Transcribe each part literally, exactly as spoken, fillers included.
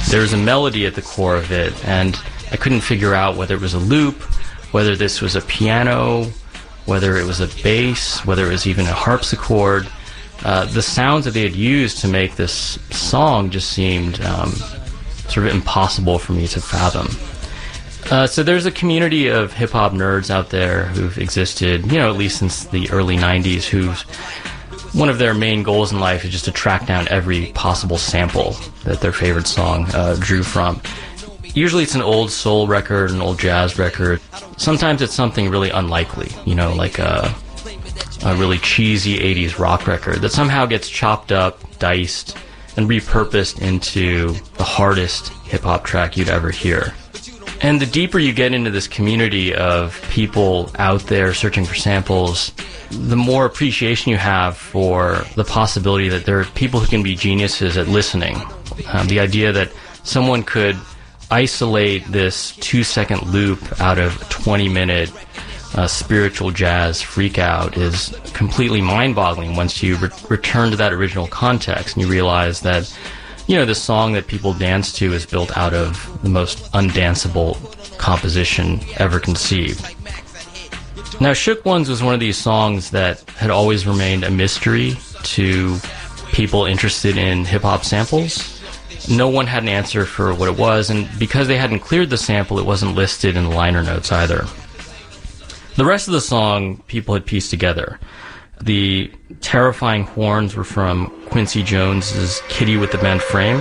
There was a melody at the core of it, and I couldn't figure out whether it was a loop, whether this was a piano, whether it was a bass, whether it was even a harpsichord. Uh, the sounds that they had used to make this song just seemed um, sort of impossible for me to fathom. Uh, so there's a community of hip-hop nerds out there who've existed, you know, at least since the early nineties, who've one of their main goals in life is just to track down every possible sample that their favorite song uh, drew from. Usually it's an old soul record, an old jazz record. Sometimes it's something really unlikely, you know, like a, a really cheesy eighties rock record that somehow gets chopped up, diced, and repurposed into the hardest hip-hop track you'd ever hear. And the deeper you get into this community of people out there searching for samples, the more appreciation you have for the possibility that there are people who can be geniuses at listening. Um, the idea that someone could isolate this two-second loop out of a twenty-minute uh, spiritual jazz freakout is completely mind-boggling once you re- return to that original context and you realize that, you know, the song that people dance to is built out of the most undanceable composition ever conceived. Now, Shook Ones was one of these songs that had always remained a mystery to people interested in hip-hop samples. No one had an answer for what it was, and because they hadn't cleared the sample, it wasn't listed in the liner notes either. The rest of the song, people had pieced together. The terrifying horns were from Quincy Jones's Kitty with the Bent Frame.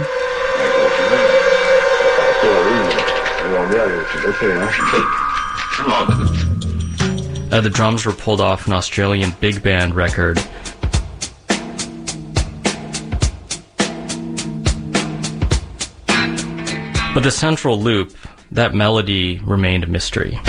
Uh, the drums were pulled off an Australian big band record. But the central loop, that melody, remained a mystery.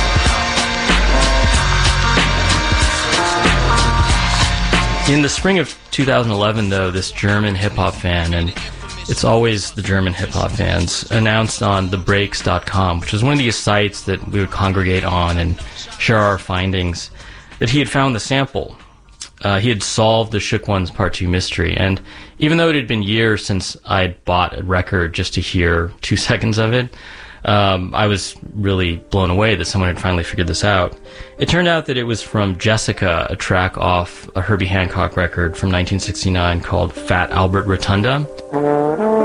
In the spring of two thousand eleven, though, this German hip-hop fan, and it's always the German hip-hop fans, announced on the breaks dot com, which was one of these sites that we would congregate on and share our findings, that he had found the sample. Uh, he had solved the Shook Ones Part two mystery, and even though it had been years since I'd bought a record just to hear two seconds of it, Um, I was really blown away that someone had finally figured this out. It turned out that it was from Jessica, a track off a Herbie Hancock record from nineteen sixty-nine called Fat Albert Rotunda.